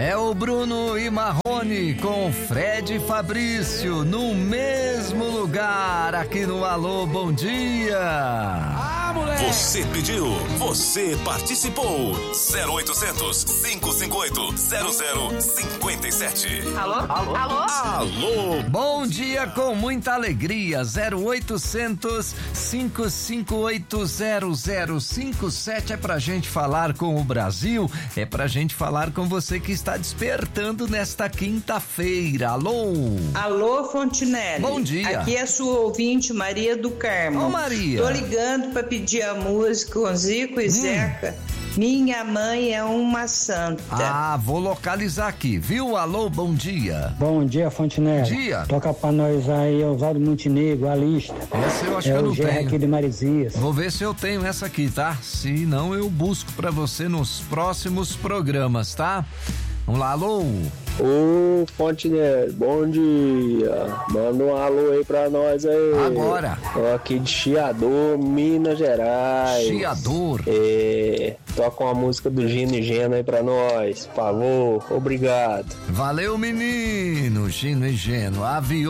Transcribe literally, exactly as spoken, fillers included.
É o Bruno e Marrone com Fred e Fabrício no mesmo lugar aqui no Alô Bom Dia. Ah, moleque! Você pediu, você participou. zero oitocentos, cinco cinco oito, zero zero cinco sete. Alô? Alô? Alô? Alô. Bom dia com muita alegria. zero oitocentos, cinco cinco oito, zero zero cinco sete é pra gente falar com o Brasil, é pra gente falar com você que está despertando nesta quinta-feira. Alô? Alô, Fontinelli. Bom dia. Aqui é a sua ouvinte, Maria do Carmo. Ô, Maria. Tô ligando pra pedir a música com Zico e hum. Zeca. Minha mãe é uma santa. Ah, vou localizar aqui, viu? Alô, bom dia. Bom dia, Fontinelli. Bom dia. Toca pra nós aí, Oswaldo Montenegro, a lista. Essa eu acho é que eu não o tenho. aqui de Marizias. Vou ver se eu tenho essa aqui, tá? Se não, eu busco pra você nos próximos programas, tá? Vamos lá, alô? Ô, Fontenelle, bom dia. Manda um alô aí pra nós aí. Agora. Tô aqui de Chiador, Minas Gerais. Chiador. É, toca uma música do Gino e Geno aí pra nós, por favor. Obrigado. Valeu, menino. Gino e Geno. Avião.